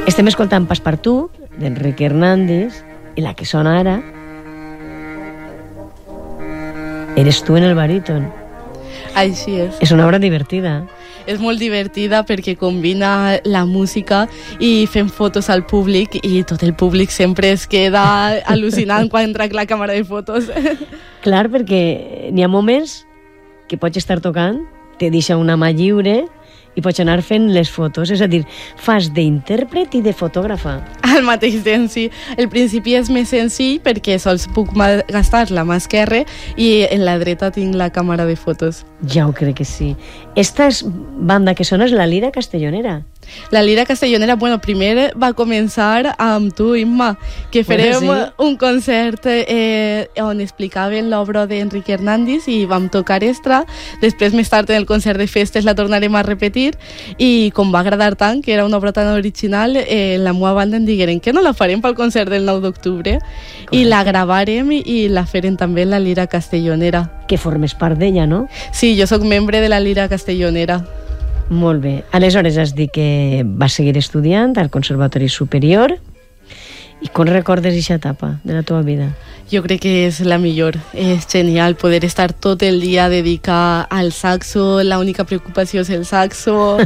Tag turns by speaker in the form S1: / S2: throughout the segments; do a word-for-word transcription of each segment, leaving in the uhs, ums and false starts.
S1: Estem escoltant Passepartout, d'Enrique Hernández, i la que sona ara, Eres tu en el baríton.
S2: Així és.
S1: És una obra divertida.
S2: És molt divertida perquè combina la música i fem fotos al públic i tot el públic sempre es queda al·lucinant quan entra la càmera de fotos.
S1: Clar, perquè n'hi ha moments que pots estar tocant, te deixa una mà lliure i pots anar fent les fotos. És a dir, fas d'intèrpret i de fotògrafa.
S2: Al mateix temps, sí. El principi és més senzill perquè sols puc gastar la mà esquerra i en la dreta tinc la càmera de fotos.
S1: Ja ho crec que sí. Esta és banda que sona és la Lira Castellonera.
S2: La Lira Castellonera, bueno, primer va començar amb tu, Imma, que farem
S1: bueno, sí.
S2: un concert eh, on explicaven l'obra d'Enrique Hernández i vam tocar extra. Després, més tard, en el concert de festes la tornarem a repetir i com va agradar tant, que era una obra tan original, eh, la meva banda em digueren que no la farem pel concert del nou d'octubre i la gravarem i, i la farem també en la Lira Castellonera.
S1: Que formes part d'ella, no?
S2: Sí, jo sóc membre de la Lira Castellonera.
S1: Molt bé. Aleshores has dit que vas seguir estudiant al Conservatori Superior. I com recordes aquesta etapa de la teva vida?
S2: Jo crec que és la millor. És genial poder estar tot el dia dedicat al saxo. La única preocupació és el saxo.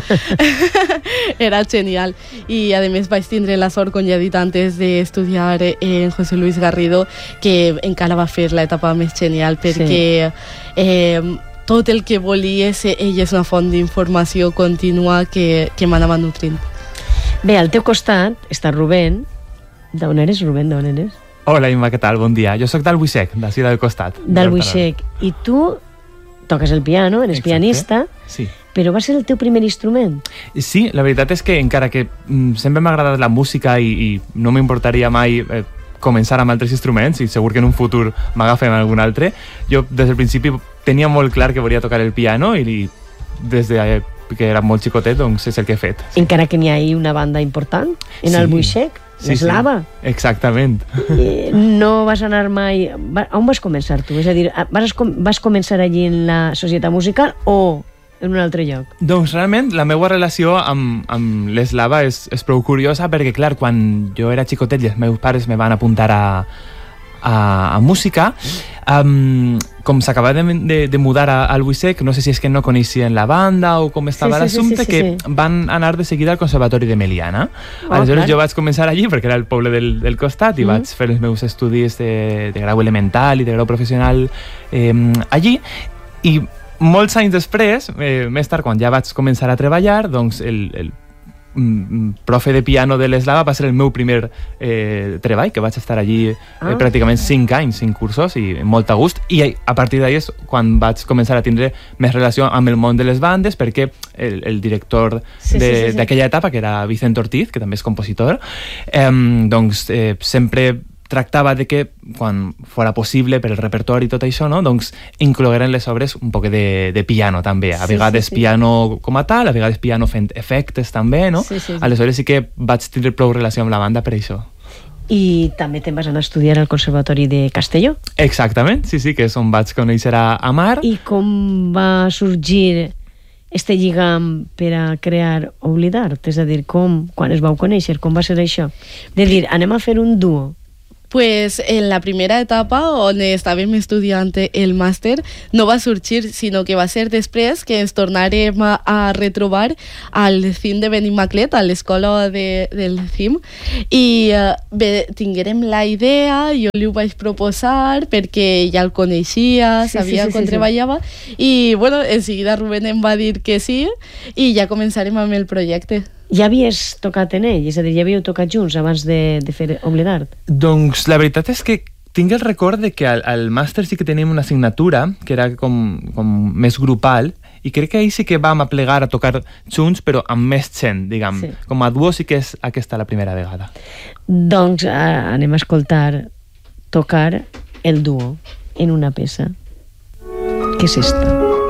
S2: Era genial. I a més vaig tindre la sort, com ja he dit antes, d'estudiar en José Luis Garrido, que encara va fer l'etapa més genial perquè... Sí. Eh, tot el que volia ser, ell és una font d'informació contínua que, que m'anava nutrint.
S1: Bé, al teu costat està Rubén. D'on eres, Rubén? D'on eres?
S3: Hola, Imma, què tal? Bon dia. Jo sóc d'Albuixec, d'ací del costat.
S1: D'Albuixec. I tu toques el piano, eres Exacte. pianista,
S3: sí.
S1: Però va ser el teu primer instrument?
S3: Sí, la veritat és que encara que mm, sempre m'ha agradat la música i, i no m'importaria mai... Eh, començar amb altres instruments i segur que en un futur m'agafem algun altre. Jo des del principi tenia molt clar que volia tocar el piano i des de que era molt xicotet doncs és el que he fet.
S1: Sí. Encara que n'hi ha una banda important en sí. Albuixec,
S3: sí,
S1: l'Eslava.
S3: Sí. Exactament.
S1: Eh, no vas anar mai... On vas començar tu? És a dir, vas, vas començar allí en la societat musical o en un altre lloc?
S3: Doncs realment la meva relació amb, amb l'Eslava és, és prou curiosa perquè, clar, quan jo era xicotet i els meus pares me van apuntar a, a, a música, um, com s'acaba de, de, de mudar a Albuixec, no sé si és que no coneixien la banda o com estava sí, sí, l'assumpte, sí, sí, sí, sí. que van anar de seguida al Conservatori de Meliana. Oh, Aleshores clar. Jo vaig començar allí perquè era el poble del, del costat i mm. vaig fer els meus estudis de, de grau elemental i de grau professional eh, allí i molts anys després, eh, més tard, quan ja vaig començar a treballar, doncs el, el mm, profe de piano de l'Eslava va ser el meu primer eh, treball, que vaig estar allí ah. eh, pràcticament cinc anys, cinc cursos, i molt a gust. I a partir d'ahí és quan vaig començar a tindre més relació amb el món de les bandes, perquè el, el director
S1: sí,
S3: de,
S1: sí, sí, sí.
S3: d'aquella etapa, que era Vicent Ortiz, que també és compositor, eh, doncs eh, sempre... tractava de que, quan fora possible per el repertori i tot això, no? doncs inclogueren les obres un poc de, de piano també, a vegades sí, sí, sí. piano com a tal, a vegades piano fent efectes també, no? Sí, sí, sí. Aleshores sí que vaig tindre prou relació amb la banda per això.
S1: I també te'n vas anar a estudiar al Conservatori de Castelló?
S3: Exactament, sí, sí, que és on vaig conèixer a Mar.
S1: I com va sorgir este lligam per a crear Oblidart? És a dir, com, quan es vau conèixer, com va ser això? De dir, anem a fer un duo.
S2: Pues en la primera etapa, on estàvem estudiant el màster, no va sorgir, sinó que va ser després que ens tornàrem a, a retrobar al C I M de Benimaclet, a l'escola de, del C I M, i uh, bé, tinguérem la idea, jo li ho vaig proposar perquè ja el coneixia,
S1: sí,
S2: sabia
S1: sí, sí,
S2: com
S1: sí,
S2: treballava,
S1: sí.
S2: i bueno, en seguida Rubén em va dir que sí, i ja començarem amb el projecte.
S1: Ja havies tocat en ell? És a dir, ja havíeu tocat junts abans de, de fer Oblidart?
S3: Doncs la veritat és que tinc el record de que al, al màster sí que teníem una assignatura que era com, com més grupal i crec que ahir sí que vam aplegar a tocar junts però amb més gent, diguem. Sí. Com a duo sí que és aquesta la primera vegada.
S1: Doncs eh, anem a escoltar tocar el duo en una peça. Què és esta?